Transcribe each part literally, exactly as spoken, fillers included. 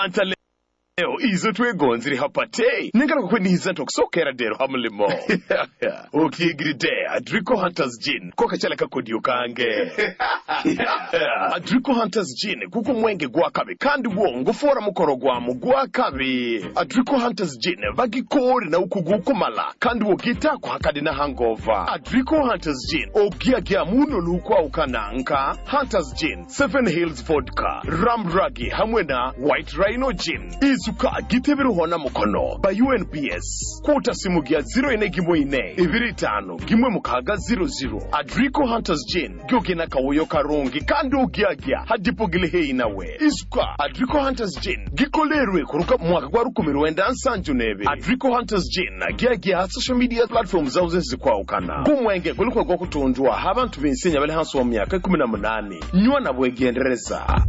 Fanta leo izo twegonziri hapate nengana kukweniza tokusokera dero hamulimo ukigiride Adrico Hunters Gin koka chala kakodiyo kange Adrico Hunters Gin kuko mwenge gwakabe kandi wongo fora mukoro gwamu gwakabe Adrico Hunters Gin bagikori na ukugukumala kandi wogita kwa hakadi na hangover Adrico Hunters Gin ogia gia muno lukwa ukananka Hunters Gin Seven Hills Vodka Ramragi hamwe na White Rhino Gin Suka gitebiru hona mukono ba U N P S kuta simugia zero ine gimwe ine ibiri tano gimwe mukaga zero zero Adrico Hunters Gin gyogena kawoyo karungi kandi ugiagia hadipo gilehe inawe isuka Adrico Hunters Gin gikolerwe kuruka mwaka kwa rukumiri wenda ansanju nebe Adrico Hunters Gin giagia social media platforms zauze zikwa ukana kumwenge kuliko kwa kutunjua habantu binsenya bale hansu wa myaka kumi na munani nywa na bwegendereza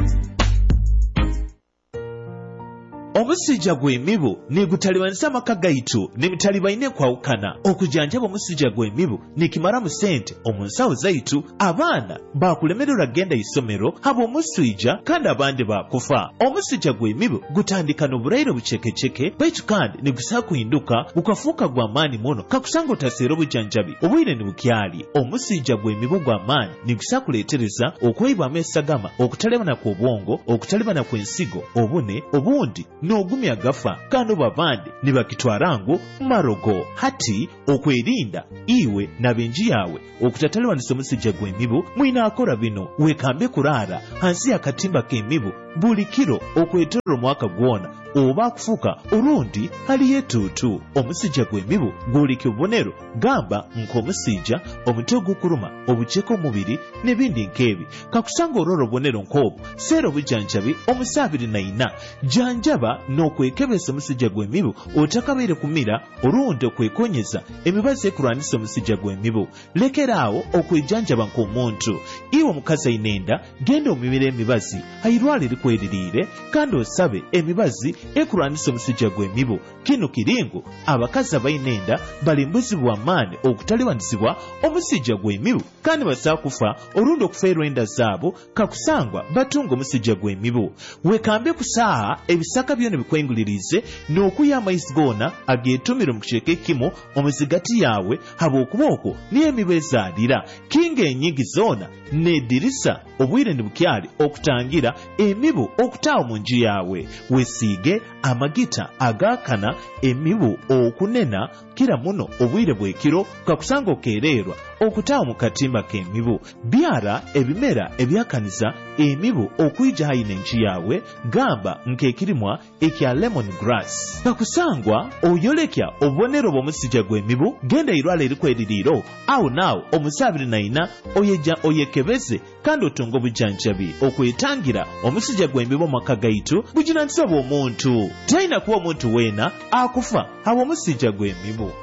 Omusija gw'emibu ni gutalibanisa amaka gaitu ni mitalibaine kwa ukana okujanjaba omusija gw'emibu ni kimara mu sente omunsawo zaitu abaana bakulemererwa genda isomero habo omusija kandi abandi bakufa omusija gw'emibu gutandika n'obulairo bucekeceke baitu kandi ni gusa kuhinduka bukafuuka gwa maani muno kakusanga otaseera obujanjabi obwire ni bukyali omusija gw'emibu gwa maani ni gusa kuleetereza okweyibwamu esagama okutalebana kw'obwongo okutalebana kw'ensigo obune obundi n'ogumya gafa kandi babandi ne bakitwarango marogo hati okwerinda iwe nabenji yawe okutatalewanisa omusija gw'emibu mwina akora bino wekambe kurara hansi akatimba k'emibu buli kiro okweterera omwaka gwona oba kufuka orundi hali yetutu omusija gw'emibu gulika obubonero gamba nk'omusija omutwe ogukuruma obuceko omubiri n'ebindi nk'ebi kakusanga orora obubonero nk'obwo seera obujanjabi omusaabiri na ina janjaba n'okwekebesa omusija gw'emibu otakabaire kumira orundi okwekonyeza emibazi ekurwanisa omusija gw'emibu lekeraawo okwejanjaba nk'omuntu iwe omukazi ainenda genda omibira emibazi airwale likweririire kandi osabe emibazi ekurwanisa omusija gw'emibu kino kiringo abakazi abainenda balimbuzibwa amaani okutalibanizibwa omusija gw'emibu kandi basaa kufa orundi okufeerwa enda zaabo kakusangwa batunga omusija gw'emibu wekambe kusaaha ebisaka byona bikwengulirize n'okuya amaizi goona ageetumire mu kicweka ekimu omuzigati yawe habw'okuba okwo niyo emibu ezaalira kinga enyingi zoona n'eddirisa obwire ni bukyali okutangira emibu okutaawa mu nju yawe wesiige amagita agaakana emibu okunena kira muno obwire bw'ekiro kakusanga okeererwa okutaawa mu katimba k'emibu byara ebimera ebyakaniza emibu okwijja hayina enju yawe gamba nk'ekirimwa ekya lemon grass kakusangwa oyolekya obubonero bw'omusija gw'emibu genda irwala erikweririiro awo naawo omusaabiri naina oyeja oyekebeze kandi otunga obujanjabi okwetangira omusija gw'emibu mu maka gaitu buginanisa bw'omuntu talina kuba omuntu weena akufa haba omusija gw'emibu.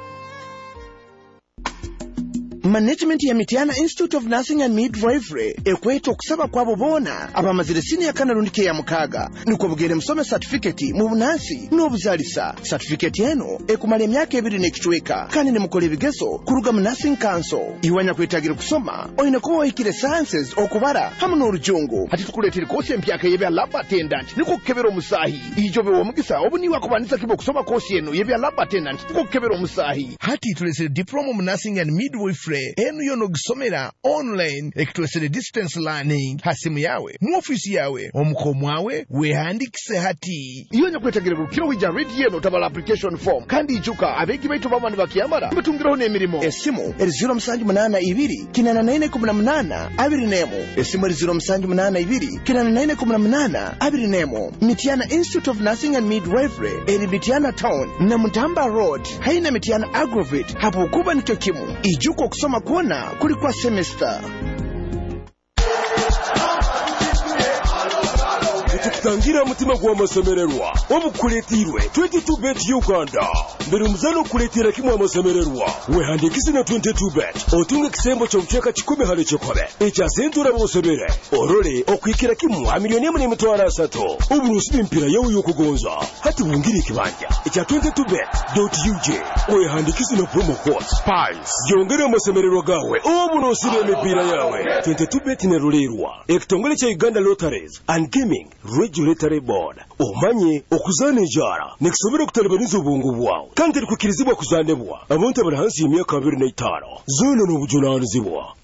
Management ya Mitiana Institute of Nursing and Midwifery ekweta okusaba kwabo boona abamazire senior kanalundi ke ya mukaga niko bugere musome certificate mu bunansi n'obuzalisa certificate eno ekumala emyaka ebiri n'ekicweka kandi ne mukola ebigezo kuruga mu Nursing Council iwanya kwetagira kusoma oyina kuba oyikire sciences okubara hamu n'orujungu hati tukuleetera kosi empyaka yebya lab attendant niko kukebera omusahi ijobe womugisa obuniwa kubanisa kibo kusoma kosi eno yebya lab attendant niko kukebera omusahi hati tulesere diploma mu Nursing and Midwifery enu yono gisomera online ekitwesere distance learning hasimu yawe mu ofisi yawe omukomo wawe wehandikise hati iyo nyakwetagira rukiro wija read yeno tabala application form kandi ijuka abegi baitu bamani bakiyamara batungiraho n'emirimo esimu eri zero musanju munana ibiri kinana nine kumi na munana abiri nemo esimu eri zero musanju munana ibiri kinana nine kumi na munana abiri nemo Mitiana Institute of Nursing and Midwifery eri Mitiana Town na Mutamba Road haina Mitiana Aggravate hapo kuba nicho kimu ijuka kusoma kuona kulikuwa semester. Tukitangira mutima gwa masemererwa obukuletirwe twenty-two bet Uganda mbere umuzano kuletira kimwe amasemererwa wehandikise na twenty-two bet otunga kisembo cyo mcheka kikome hale cyokobe echa sentura bosebere orole okwikira kimwe a milioni emu n'imitwaro asatu uburusi b'impira yawe yokugonza hati bungiri kibanja echa twenty-two bet dot u j wehandikise na promo code spice yongera amasemererwa gawe oburusi b'imipira yawe twenty-two bet ne rulerwa ekitongole cha Uganda Lotteries and Gaming Regulatory Board. Omanye okuzaana enjala nekisobera okutalibaniza obwongo bwawe kandi terikukirizibwa kuzanibwa abantu abali hansi y'emyaka abiri n'etaano zoona n'obujunaanyizibwa.